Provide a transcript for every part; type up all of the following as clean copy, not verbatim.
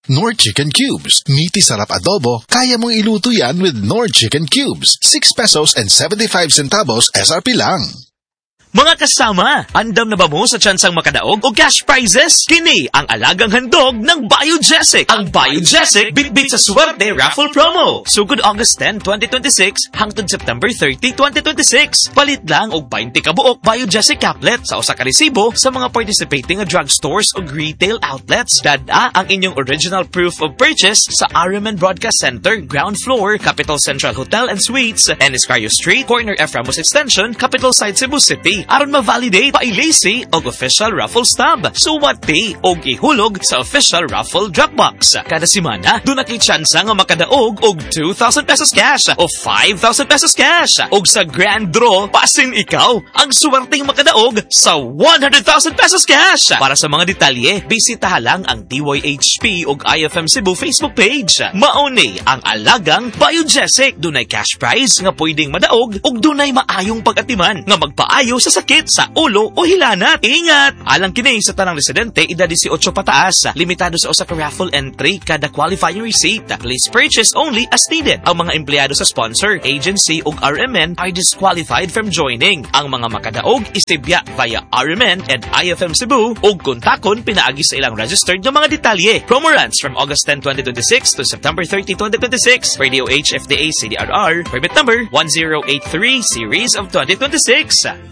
Knorr Chicken Cubes. Meaty sarap adobo, kaya mong iluto yan with Knorr Chicken Cubes. 6 pesos and 75 centavos SRP lang. Mga kasama, andam na ba mo sa tsansang makadaog o cash prizes? Kini ang alagang handog ng Biogesic. Ang Biogesic bitbit sa swerte raffle promo. Sugod August 10, 2026 hangtod September 30, 2026. Palit lang og 20 kabuok Biogesic caplet sa usa ka resibo sa mga participating drugstores o retail outlets. Dada ang inyong original proof of purchase sa RMN Broadcast Center, ground floor, Capital Central Hotel and Suites, Ennis Caryo Street, corner F. Ramos Extension, Capital Side, Cebu City. Aron ma-validate pailisi og official raffle stub. Suwati og ihulog sa official raffle dropbox. Kada semana, doon kay tsansa nga makadaog og 2,000 pesos cash o 5,000 pesos cash. Og sa grand draw, pasin ikaw ang suwerteng makadaog sa 100,000 pesos cash. Para sa mga detalye, bisitaha lang ang DYHP og IFM Cebu Facebook page. Mauni ang alagang Biogesic. Dunay cash prize nga pwedeng madaog og dunay maayong pag-atiman nga magpaayo sa sakit sa ulo o hilanat. Ingat! Alang kini sa tanang residente, edad 18 pataas. Limitado sa usa ka raffle entry kada qualifying receipt. Please purchase only as needed. Ang mga empleyado sa sponsor, agency ug RMN are disqualified from joining. Ang mga makadaog isibya via RMN and IFM Cebu ug kontakon pinaagi sa ilang registered nga mga detalye. Promo runs from August 10, 2026 to September 30, 2026. Radio HFDA CDRR, permit number 1083 series of 2026.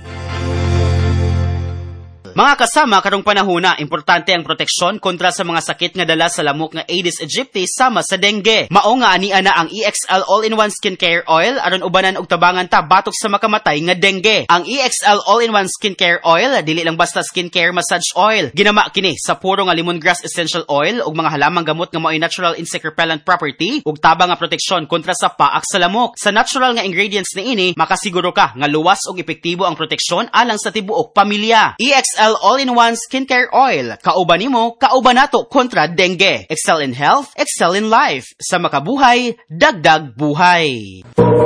Mga kasama, karong panahona, importante ang proteksyon kontra sa mga sakit nga dala sa lamok nga Aedes aegypti sama sa dengue. Mao nga ania na ang EXL All-in-One Skincare Oil aron ubanan og tabangan ta batok sa makamatay nga dengue. Ang EXL All-in-One Skincare Oil dili lang basta skincare massage oil. Ginama kini sa puro nga lemongrass essential oil ug mga halamang gamot nga mao'y natural insect repellent property ug tabang nga proteksyon kontra sa paak sa lamok. Sa natural nga ingredients niini, makasiguro ka nga luwas ug epektibo ang proteksyon alang sa tibuok pamilya. EXL All-in-One Skincare Oil. Kauban nimo, kauban nato kontra dengue. Excel in health, excel in life. Sa makabuhay, dagdag buhay.